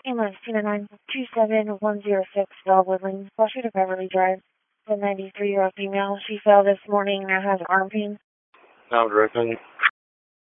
Ambulance 299-27106 Dogwood Lane, Flushing to Beverly Drive. The 93-year-old female. She fell this morning and has arm pain. Now directing.